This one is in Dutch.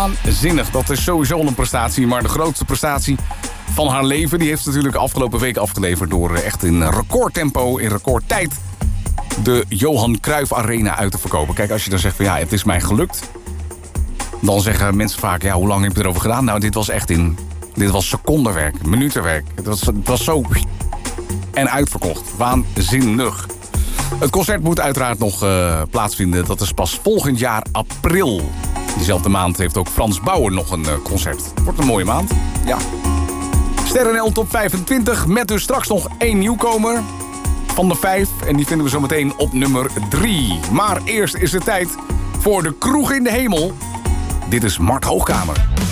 Waanzinnig. Dat is sowieso een prestatie. Maar de grootste prestatie van haar leven... die heeft ze natuurlijk afgelopen week afgeleverd... door echt in recordtempo, in recordtijd... de Johan Cruijff Arena uit te verkopen. Kijk, als je dan zegt van ja, het is mij gelukt... dan zeggen mensen vaak, ja, hoe lang heb je erover gedaan? Nou, dit was echt dit was secondenwerk, minutenwerk. Het was zo... en uitverkocht. Waanzinnig. Het concert moet uiteraard nog plaatsvinden. Dat is pas volgend jaar april. Diezelfde maand heeft ook Frans Bauer nog een concert. Wordt een mooie maand. Ja. Ster.nl Top 25 met dus straks nog 1 nieuwkomer van de 5. En die vinden we zo meteen op nummer 3. Maar eerst is het tijd voor de kroeg in de hemel. Dit is Mart Hoogkamer.